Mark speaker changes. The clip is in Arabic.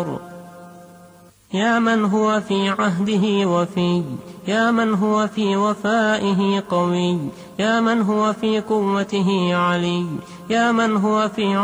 Speaker 1: الدهر، يا من هو في عهده وفي، يا من هو في وفائه قوي، يا من هو في قوته علي، يا من هو في